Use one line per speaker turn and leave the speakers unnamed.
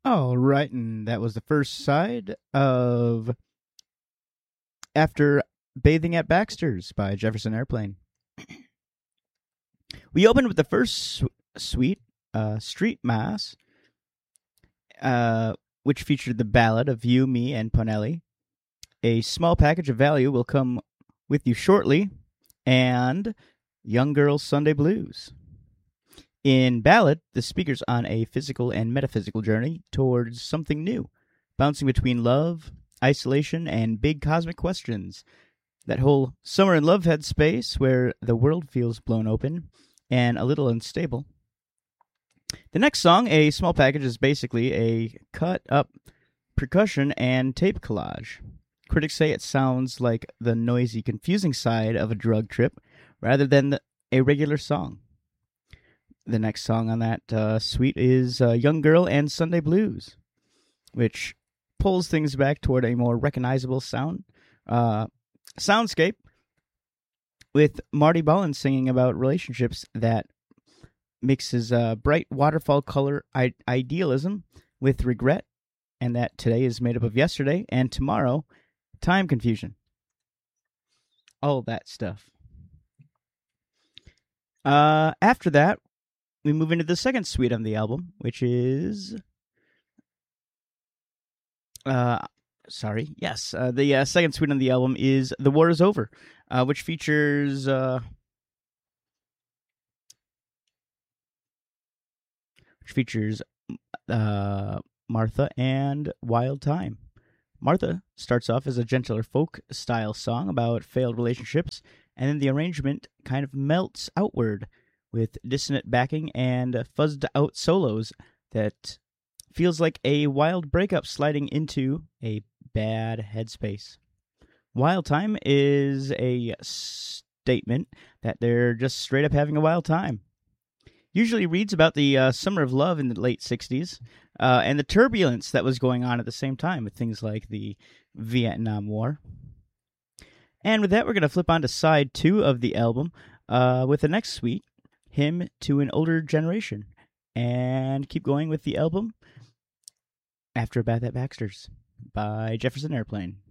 All right, and that was the first side of After Bathing at Baxter's by Jefferson Airplane. We opened with the first suite, Street Mass, which featured the ballad of You, Me, and Ponelli. A small package of value will come with you shortly, and Young Girls Sunday Blues. In Ballad, the speaker's on a physical and metaphysical journey towards something new, bouncing between love, isolation, and big cosmic questions. That whole summer in love headspace where the world feels blown open and a little unstable. The next song, A Small Package, is basically a cut-up percussion and tape collage. Critics say it sounds like the noisy, confusing side of a drug trip rather than a regular song. The next song on that suite is Young Girl and Sunday Blues, which pulls things back toward a more recognizable soundscape, with Marty Ballin singing about relationships that mixes bright waterfall color idealism with regret, and that today is made up of yesterday and tomorrow time confusion. All that stuff. After that, we move into the second suite on the album, which is the second suite on the album is The War Is Over, which features Martha and Wild Time. Martha starts off as a gentler folk-style song about failed relationships, and then the arrangement kind of melts outward with dissonant backing and fuzzed-out solos that feels like a wild breakup sliding into a bad headspace. Wild Time is a statement that they're just straight up having a wild time. Usually reads about the summer of love in the late 60s and the turbulence that was going on at the same time with things like the Vietnam War. And with that, we're going to flip on to side 2 of the album with the next suite, Hymn to an Older Generation, and keep going with the album After a Bath at Baxter's by Jefferson Airplane.